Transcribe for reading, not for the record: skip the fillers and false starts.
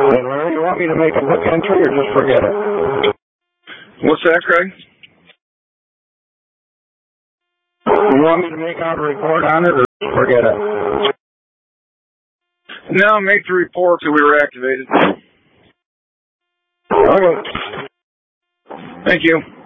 And Larry, you want me to make a book entry or just forget it? What's that, Craig? You want me to make out a report on it or just forget it? No, make the report till we were activated. Okay. Thank you.